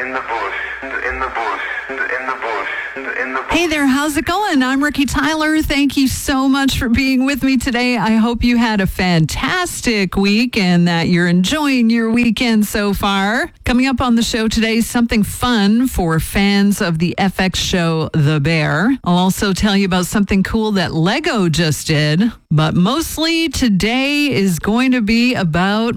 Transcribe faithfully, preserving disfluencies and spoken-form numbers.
in the bush, in the bush, in the bush, in the bush. Hey there, how's it going? I'm Ricky Tyler. Thank you so much for being with me today. I hope you had a fantastic week and that you're enjoying your weekend so far. Coming up on the show today, something fun for fans of the F X show The Bear. I'll also tell you about something cool that Lego just did, but mostly today is going to be about